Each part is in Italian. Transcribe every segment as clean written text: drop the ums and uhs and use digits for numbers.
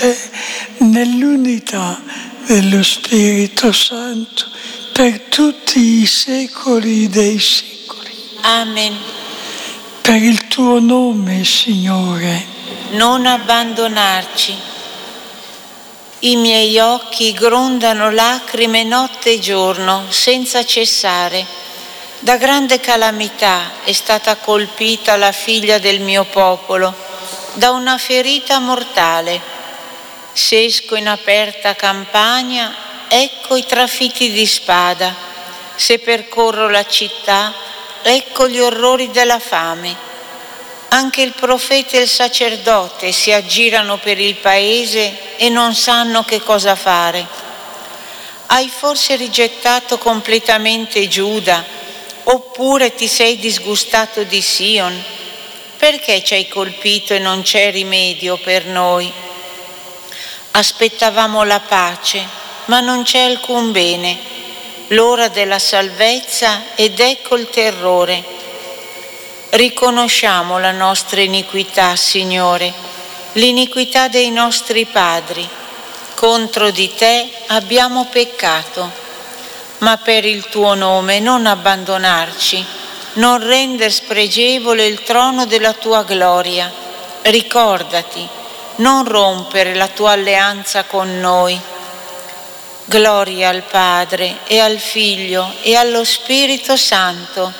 te, nell'unità dello Spirito Santo, per tutti i secoli dei secoli. Amen. Per il tuo nome, Signore, non abbandonarci. I miei occhi grondano lacrime notte e giorno, senza cessare. Da grande calamità è stata colpita la figlia del mio popolo, da una ferita mortale. Se esco in aperta campagna, ecco i trafiti di spada. Se percorro la città, ecco gli orrori della fame. Anche il profeta e il sacerdote si aggirano per il paese e non sanno che cosa fare. Hai forse rigettato completamente Giuda, oppure ti sei disgustato di Sion? Perché ci hai colpito e non c'è rimedio per noi? Aspettavamo la pace, ma non c'è alcun bene. L'ora della salvezza ed ecco il terrore. Riconosciamo la nostra iniquità, Signore, l'iniquità dei nostri padri. Contro di te abbiamo peccato, ma per il tuo nome non abbandonarci, non render spregevole il trono della tua gloria. Ricordati, non rompere la tua alleanza con noi. Gloria al Padre e al Figlio e allo Spirito Santo.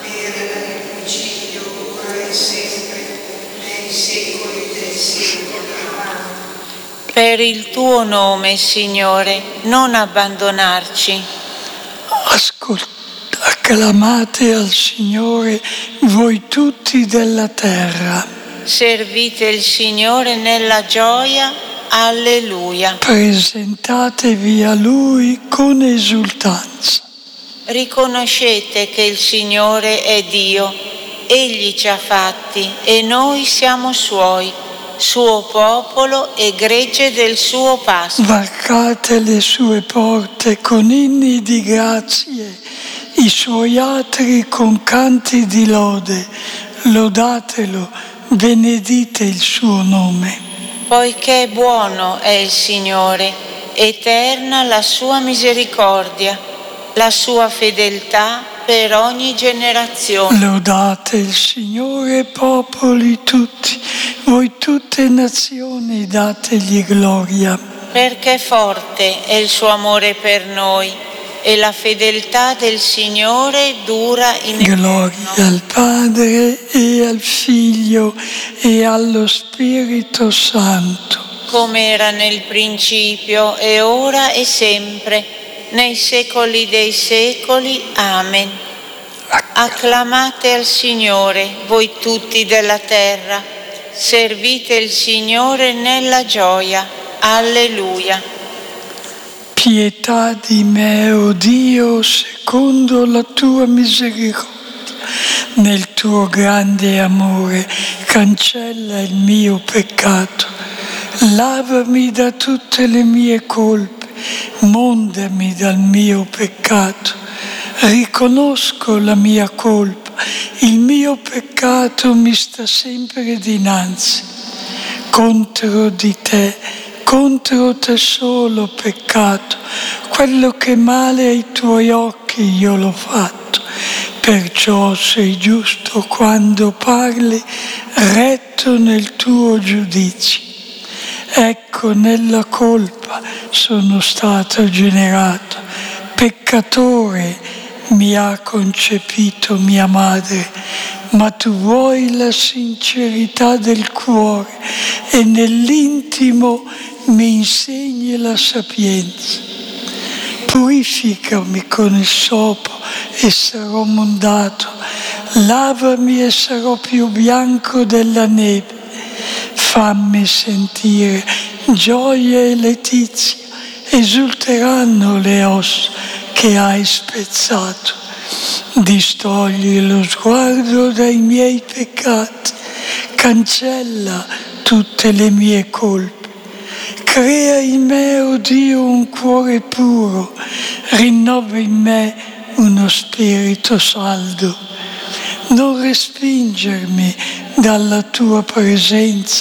Per il tuo nome, Signore, non abbandonarci. Acclamate al Signore voi tutti della terra. Servite il Signore nella gioia. Alleluia. Presentatevi a Lui con esultanza. Riconoscete che il Signore è Dio. Egli ci ha fatti e noi siamo Suoi, suo popolo e gregge del suo pasto. Varcate le sue porte con inni di grazie, i suoi atri con canti di lode. Lodatelo, benedite il suo nome. Poiché buono è il Signore, eterna la sua misericordia, la sua fedeltà per ogni generazione. Lodate il Signore, popoli tutti, voi tutte nazioni dategli gloria. Perché forte è il suo amore per noi e la fedeltà del Signore dura in eterno. Gloria al Padre e al Figlio e allo Spirito Santo. Come era nel principio e ora e sempre, nei secoli dei secoli. Amen. Acclamate al Signore, voi tutti della terra. Servite il Signore nella gioia. Alleluia. Pietà di me, o Dio, secondo la tua misericordia. Nel tuo grande amore cancella il mio peccato. Lavami da tutte le mie colpe, mondami dal mio peccato. Riconosco la mia colpa, il mio peccato mi sta sempre dinanzi. Contro di te, contro te solo ho peccato, quello che male ai tuoi occhi io l'ho fatto. Perciò sei giusto quando parli, retto nel tuo giudizio. Ecco, nella colpa sono stato generato, peccatore mi ha concepito mia madre, ma tu vuoi la sincerità del cuore e nell'intimo mi insegni la sapienza. Purificami con il sopo e sarò mondato, lavami e sarò più bianco della neve. Fammi sentire gioia e letizia, esulteranno le ossa che hai spezzato. Distogli lo sguardo dai miei peccati, cancella tutte le mie colpe. Crea in me, o Dio, un cuore puro, rinnova in me uno spirito saldo. Non respingermi dalla tua presenza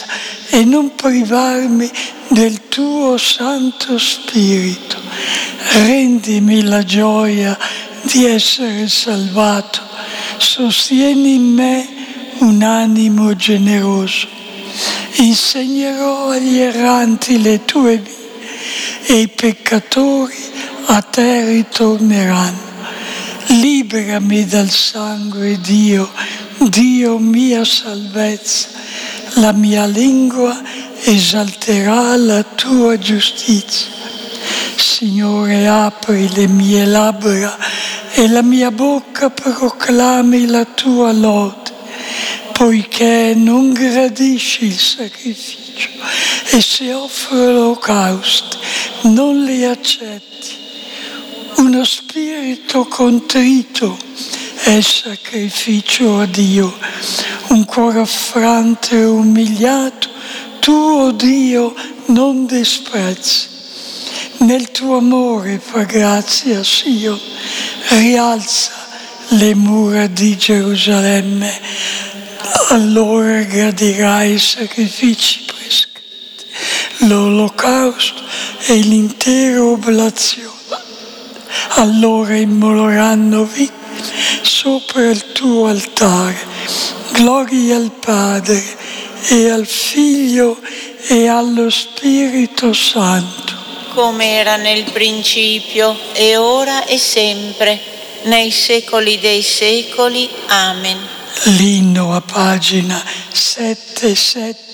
e non privarmi del tuo Santo Spirito. Rendimi la gioia di essere salvato, sostieni in me un animo generoso. Insegnerò agli erranti le tue vie e i peccatori a te ritorneranno. Liberami dal sangue, Dio, Dio mia salvezza. La mia lingua esalterà la tua giustizia. Signore, apri le mie labbra e la mia bocca proclami la tua lode, poiché non gradisci il sacrificio e se offro olocausti non li accetti. Uno spirito contrito è sacrificio a Dio, un cuore affranto e umiliato, tu, o Dio, non disprezzi. Nel tuo amore fa grazia, Sion, rialza le mura di Gerusalemme, allora gradirai i sacrifici prescritti, l'olocausto e l'intera oblazione. Allora immoleranno vittime sopra il tuo altare. Gloria al Padre e al Figlio e allo Spirito Santo. Come era nel principio, e ora e sempre, nei secoli dei secoli. Amen. L'inno a pagina 7.